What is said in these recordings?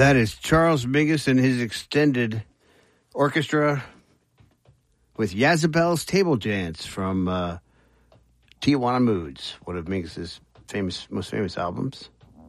That is Charles Mingus and his extended orchestra with Yazabel's Table Dance from Tijuana Moods, one of Mingus's most famous albums.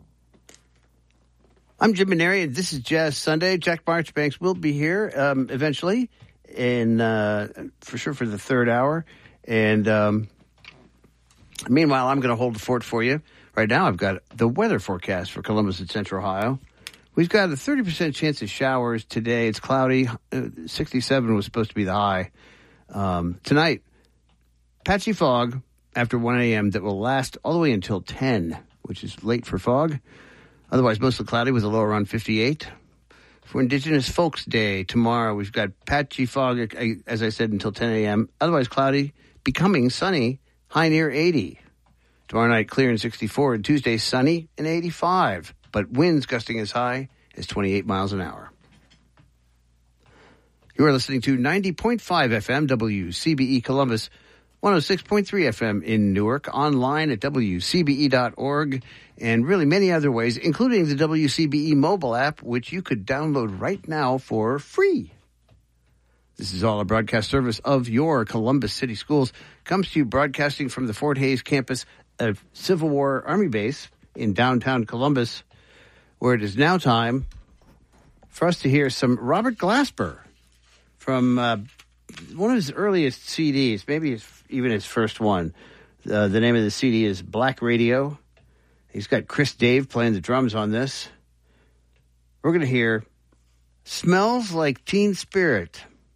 I'm Jim Maneri, and this is Jazz Sunday. Jack Marchbanks will be here eventually, and for sure for the third hour. And meanwhile, I'm going to hold the fort for you. Right now, I've got the weather forecast for Columbus and Central Ohio. We've got a 30% chance of showers today. It's cloudy. 67 was supposed to be the high. Tonight, patchy fog after 1 a.m. that will last all the way until 10, which is late for fog. Otherwise, mostly cloudy with a low around 58. For Indigenous Folks Day tomorrow, we've got patchy fog, as I said, until 10 a.m. Otherwise, cloudy, becoming sunny, high near 80. Tomorrow night, clear and 64. And Tuesday, sunny and 85. But winds gusting as high as 28 miles an hour. You are listening to 90.5 FM WCBE Columbus, 106.3 FM in Newark, online at WCBE.org, and really many other ways, including the WCBE mobile app, which you could download right now for free. This is all a broadcast service of your Columbus City Schools. Comes to you broadcasting from the Fort Hays campus of Civil War Army Base in downtown Columbus, where it is now time for us to hear some Robert Glasper from one of his earliest CDs, maybe even his first one. The name of the CD is Black Radio. He's got Chris Dave playing the drums on this. We're going to hear Smells Like Teen Spirit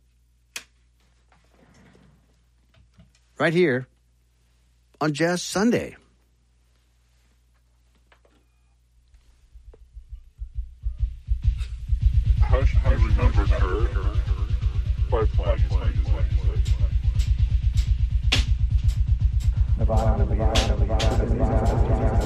right here on Jazz Sunday. How should I remember her? By playing. Nevada.